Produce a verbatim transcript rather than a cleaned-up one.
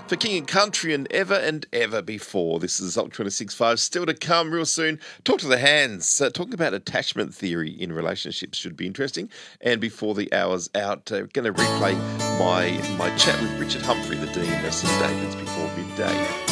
for King and Country and Ever and Ever Before. This is Zoc twenty-six point five, still to come real soon. Talk to the Hands, uh, talking about attachment theory in relationships should be interesting. And before the hour's out, uh, going to replay my, my chat with Richard Humphrey, the Dean of Saint David's, before midday.